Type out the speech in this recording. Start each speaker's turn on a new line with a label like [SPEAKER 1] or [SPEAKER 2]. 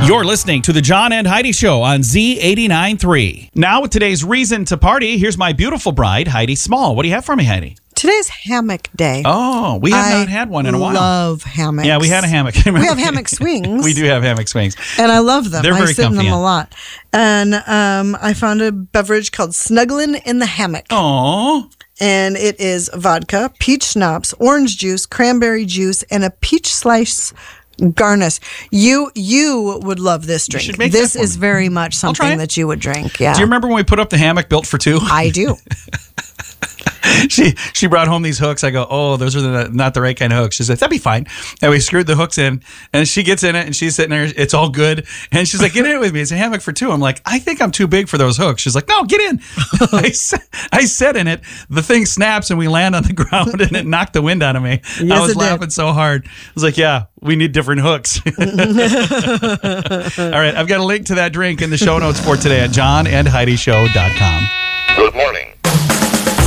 [SPEAKER 1] You're listening to the John and Heidi Show on Z89.3. Now with today's reason to party, here's my beautiful bride, Heidi Small. What do you have for me, Heidi?
[SPEAKER 2] Today's hammock day.
[SPEAKER 1] Oh, we have not had one in a while.
[SPEAKER 2] I love hammocks.
[SPEAKER 1] Yeah, we had a hammock.
[SPEAKER 2] We have hammock swings.
[SPEAKER 1] We do have hammock swings.
[SPEAKER 2] And I love them.
[SPEAKER 1] They're very
[SPEAKER 2] I sit in
[SPEAKER 1] comfy,
[SPEAKER 2] them a lot. And I found a beverage called Snuggling in the Hammock.
[SPEAKER 1] Oh.
[SPEAKER 2] And it is vodka, peach schnapps, orange juice, cranberry juice, and a peach slice garnish. You would love this drink.
[SPEAKER 1] should make
[SPEAKER 2] This
[SPEAKER 1] that for
[SPEAKER 2] is
[SPEAKER 1] me.
[SPEAKER 2] very much
[SPEAKER 1] I'll try
[SPEAKER 2] something
[SPEAKER 1] it.
[SPEAKER 2] that you would drink. Yeah.
[SPEAKER 1] Do you remember when we put up the hammock built for two?
[SPEAKER 2] I do.
[SPEAKER 1] She brought home these hooks. I go, oh, those are not the right kind of hooks. She said, that'd be fine. And we screwed the hooks in, and she gets in it, and she's sitting there. It's all good. And she's like, get in it with me. It's a hammock for two. I'm like, I think I'm too big for those hooks. She's like, no, get in. I sat in it. The thing snaps, and we land on the ground, and it knocked the wind out of me.
[SPEAKER 2] Yes,
[SPEAKER 1] I was
[SPEAKER 2] it did.
[SPEAKER 1] laughing so hard. I was like, yeah, we need different hooks. All right, I've got a link to that drink in the show notes for today at johnandheidishow.com.
[SPEAKER 3] Good morning.